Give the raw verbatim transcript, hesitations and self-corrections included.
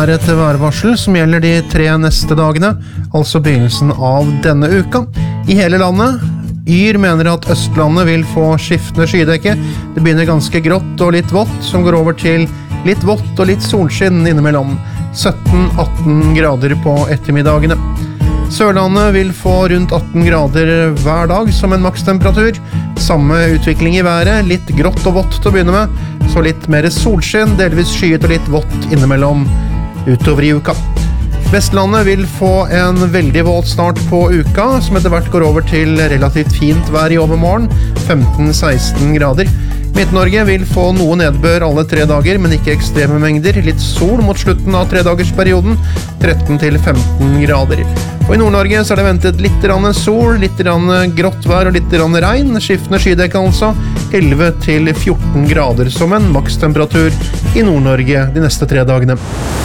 er et værvarsel som gjelder de tre neste dagene, altså begynnelsen av denne uka. I hele landet, Yr mener at Østlandet vil få skiftende skydekke. Det begynner ganske grått og litt vått, som går over til litt vått og litt solskinn innimellom. sytten til atten grader på ettermiddagene. Sørlandet vil få rundt atten grader hver dag som en makstemperatur. Samme utvikling i været, litt grått og vått til å begynne med, så litt mer solskinn, delvis skyet og litt vått innimellom utover i uka. Vestlandet vil få en veldig våt start på uka, som etter hvert går over til relativt fint vær i overmorgen, femten til seksten grader. Midt-Norge vil få noe nedbør alle tre dager, men ikke ekstreme mengder. Litt sol mot slutten av tredagersperioden, tretten til femten grader. Og i Nord-Norge så er det ventet litt sol, litt grått vær og litt regn. Skiftende skydekk altså, elleve til fjorten grader som en makstemperatur i Nord-Norge de neste tre dagene.